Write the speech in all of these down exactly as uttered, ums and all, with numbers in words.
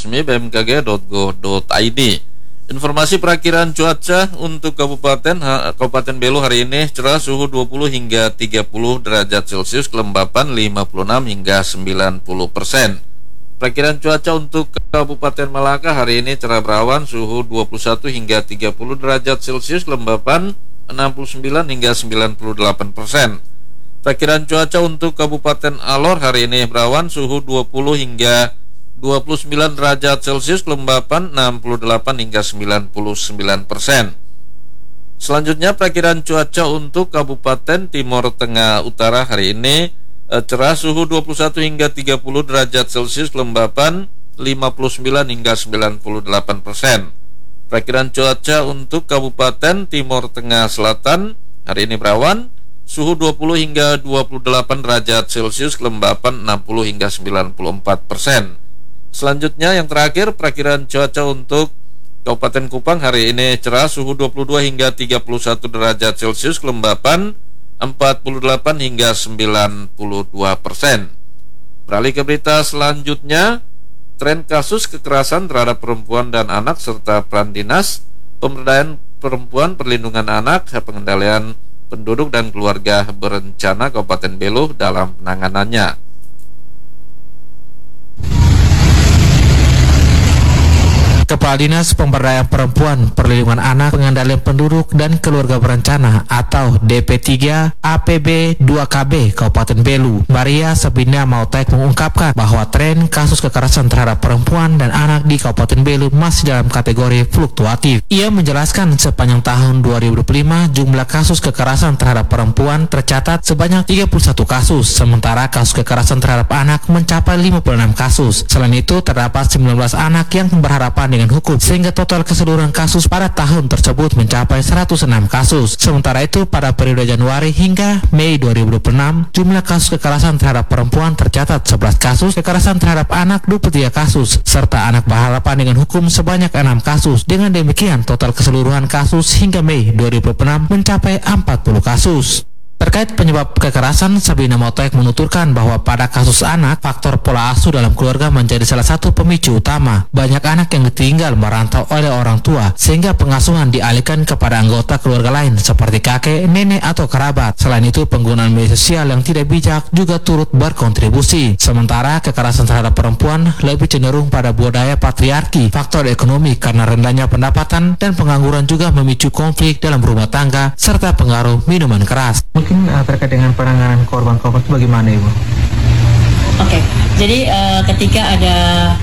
resmi b m k g titik go titik i d. Informasi perakiraan cuaca untuk Kabupaten Kabupaten Belu hari ini cerah, suhu dua puluh hingga tiga puluh derajat Celcius, kelembapan lima puluh enam hingga sembilan puluh persen. Perakiraan cuaca untuk Kabupaten Malaka hari ini cerah berawan, suhu dua puluh satu hingga tiga puluh derajat Celcius, kelembapan enam puluh sembilan hingga sembilan puluh delapan persen. Perakiraan cuaca untuk Kabupaten Alor hari ini berawan, suhu dua puluh hingga dua puluh sembilan derajat Celcius, kelembapan enam puluh delapan hingga sembilan puluh sembilan persen. Selanjutnya perakiraan cuaca untuk Kabupaten Timur Tengah Utara hari ini cerah, suhu dua puluh satu hingga tiga puluh derajat Celcius, kelembapan lima puluh sembilan hingga sembilan puluh delapan persen. Perakiraan cuaca untuk Kabupaten Timur Tengah Selatan hari ini berawan, suhu dua puluh hingga dua puluh delapan derajat Celcius, kelembapan enam puluh hingga sembilan puluh empat persen. Selanjutnya yang terakhir perakiraan cuaca untuk Kabupaten Kupang hari ini cerah, suhu dua puluh dua hingga tiga puluh satu derajat Celcius, kelembapan empat puluh delapan hingga sembilan puluh dua persen. Beralih ke berita selanjutnya, tren kasus kekerasan terhadap perempuan dan anak serta peran dinas pemberdayaan perempuan, perlindungan anak, pengendalian penduduk dan keluarga berencana Kabupaten Belu dalam penanganannya. Kepala Dinas Pemberdayaan Perempuan, Perlindungan Anak, Pengendalian Penduduk dan Keluarga Berencana atau D P tiga A P B dua K B Kabupaten Belu, Maria Sabina Mautek, mengungkapkan bahwa tren kasus kekerasan terhadap perempuan dan anak di Kabupaten Belu masih dalam kategori fluktuatif. Ia menjelaskan sepanjang tahun dua ribu dua puluh lima jumlah kasus kekerasan terhadap perempuan tercatat sebanyak tiga puluh satu kasus, sementara kasus kekerasan terhadap anak mencapai lima puluh enam kasus. Selain itu terdapat sembilan belas anak yang berhadapan dengan hukum, sehingga total keseluruhan kasus pada tahun tersebut mencapai seratus enam kasus. Sementara itu pada periode Januari hingga Mei dua ribu dua puluh enam jumlah kasus kekerasan terhadap perempuan tercatat sebelas kasus, kekerasan terhadap anak dua puluh tiga kasus, serta anak berhadapan dengan hukum sebanyak enam kasus. Dengan demikian total keseluruhan kasus hingga Mei dua ribu dua puluh enam mencapai empat puluh kasus. Terkait penyebab kekerasan, Sabina Mautek menuturkan bahwa pada kasus anak, faktor pola asuh dalam keluarga menjadi salah satu pemicu utama. Banyak anak yang ditinggal merantau oleh orang tua, sehingga pengasuhan dialihkan kepada anggota keluarga lain seperti kakek, nenek, atau kerabat. Selain itu, penggunaan media sosial yang tidak bijak juga turut berkontribusi. Sementara kekerasan terhadap perempuan lebih cenderung pada budaya patriarki, faktor ekonomi karena rendahnya pendapatan, dan pengangguran juga memicu konflik dalam rumah tangga, serta pengaruh minuman keras. Mungkin uh, terkait dengan penanganan korban-korban itu bagaimana, Ibu? Oke, okay. jadi uh, ketika ada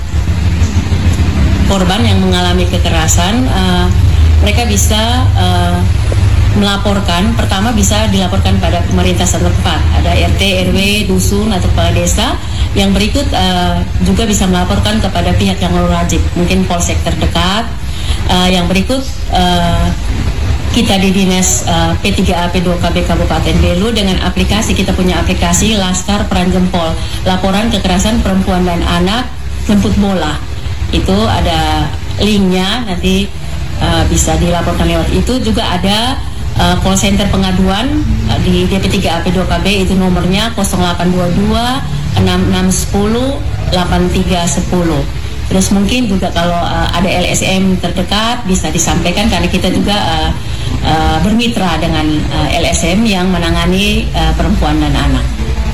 korban yang mengalami kekerasan, uh, mereka bisa uh, melaporkan. Pertama bisa dilaporkan pada pemerintah setempat, ada R T, R W, dusun atau kepala desa. Yang berikut uh, juga bisa melaporkan kepada pihak yang wajib, mungkin polsek terdekat. Uh, yang berikut uh, kita di Dinas uh, P tiga A P dua K B Kabupaten Belu dengan aplikasi, kita punya aplikasi Laskar Peran Jempol, laporan kekerasan perempuan dan anak jemput bola. Itu ada linknya, nanti uh, bisa dilaporkan lewat itu. Juga ada uh, call center pengaduan uh, di D P tiga A P dua K B, itu nomornya nol delapan dua dua enam enam satu nol delapan tiga satu nol. Terus mungkin juga kalau uh, ada L S M terdekat bisa disampaikan, karena kita juga uh, uh, bermitra dengan uh, L S M yang menangani uh, perempuan dan anak.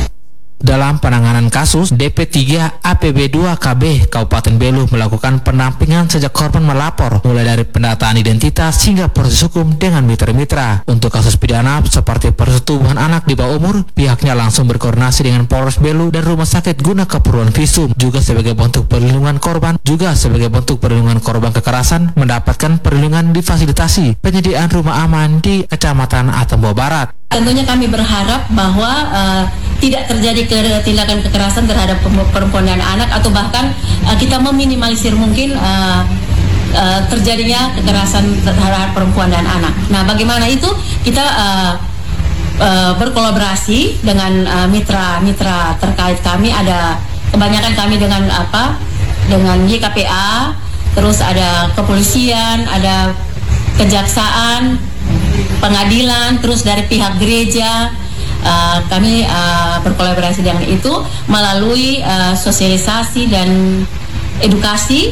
Dalam penanganan kasus, D P tiga A P B dua K B Kabupaten Belu melakukan pendampingan sejak korban melapor, mulai dari pendataan identitas hingga proses hukum dengan mitra-mitra. Untuk kasus pidana seperti persetubuhan anak di bawah umur, pihaknya langsung berkoordinasi dengan Polres Belu dan rumah sakit guna keperluan visum. Juga sebagai bentuk perlindungan korban, juga sebagai bentuk perlindungan korban kekerasan, mendapatkan perlindungan difasilitasi penyediaan rumah aman di Kecamatan Atembo Barat. Tentunya kami berharap bahwa uh, tidak terjadi ke, tindakan kekerasan terhadap perempuan dan anak, atau bahkan uh, kita meminimalisir mungkin uh, uh, terjadinya kekerasan terhadap perempuan dan anak. Nah, bagaimana itu? Kita uh, uh, berkolaborasi dengan uh, mitra-mitra terkait kami. Ada kebanyakan kami dengan apa? Dengan Y K P A, terus ada kepolisian, ada kejaksaan, pengadilan, terus dari pihak gereja. Uh, kami uh, berkolaborasi dengan itu melalui uh, sosialisasi dan edukasi